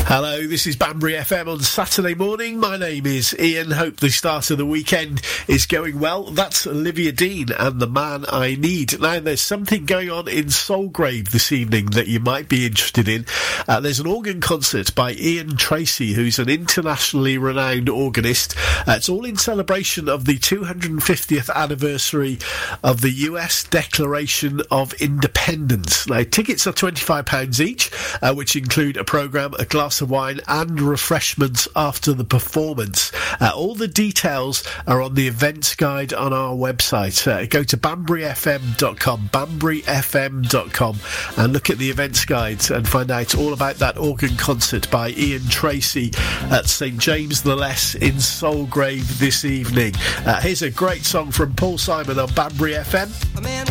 Hello, this is Banbury FM on Saturday morning. My name is Ian. Hope the start of the weekend is going well. That's Olivia Dean and The Man I Need. Now, there's something going on in Soulgrave this evening that you might be interested in. There's an organ concert by Ian Tracy, who's an internationally renowned organist. It's all in celebration of the 250th anniversary of the US Declaration of Independence. Now, tickets are £25 each, which include a programme, a glass of wine and refreshments after the performance. All the details are on the events guide on our website. Go to banburyfm.com, banburyfm.com, and look at the events guide and find out all about that organ concert by Ian Tracy at St James the Less in Soulgrave this evening. Here's a great song from Paul Simon on Banbury FM.